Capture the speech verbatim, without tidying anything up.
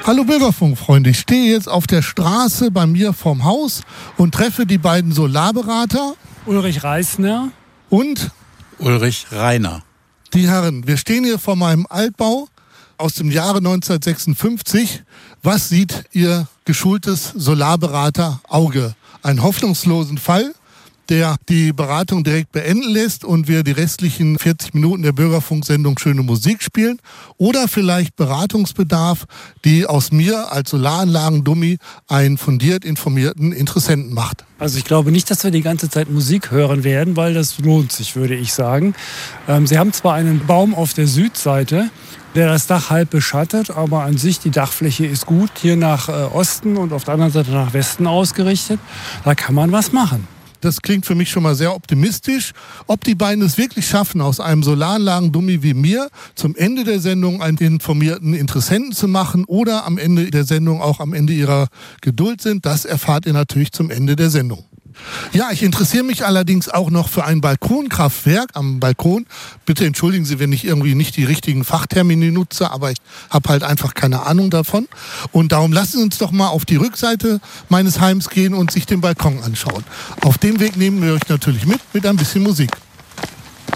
Hallo Bürgerfunkfreunde, ich stehe jetzt auf der Straße bei mir vorm Haus und treffe die beiden Solarberater. Ulrich Reisner und Ulrich Reiner. Die Herren, wir stehen hier vor meinem Altbau aus dem Jahre neunzehnhundertsechsundfünfzig. Was sieht Ihr geschultes Solarberater-Auge? Einen hoffnungslosen Fall, der die Beratung direkt beenden lässt und wir die restlichen vierzig Minuten der Bürgerfunksendung schöne Musik spielen? Oder vielleicht Beratungsbedarf, die aus mir als Solaranlagen-Dummi einen fundiert informierten Interessenten macht? Also ich glaube nicht, dass wir die ganze Zeit Musik hören werden, weil das lohnt sich, würde ich sagen. Ähm, Sie haben zwar einen Baum auf der Südseite, der das Dach halb beschattet, aber an sich die Dachfläche ist gut, hier nach äh, Osten und auf der anderen Seite nach Westen ausgerichtet. Da kann man was machen. Das klingt für mich schon mal sehr optimistisch. Ob die beiden es wirklich schaffen, aus einem Solaranlagen-Dummi wie mir zum Ende der Sendung einen informierten Interessenten zu machen oder am Ende der Sendung auch am Ende ihrer Geduld sind, das erfahrt ihr natürlich zum Ende der Sendung. Ja, ich interessiere mich allerdings auch noch für ein Balkonkraftwerk am Balkon. Bitte entschuldigen Sie, wenn ich irgendwie nicht die richtigen Fachtermini nutze, aber ich habe halt einfach keine Ahnung davon. Und darum lassen Sie uns doch mal auf die Rückseite meines Heims gehen und sich den Balkon anschauen. Auf dem Weg nehmen wir euch natürlich mit, mit ein bisschen Musik.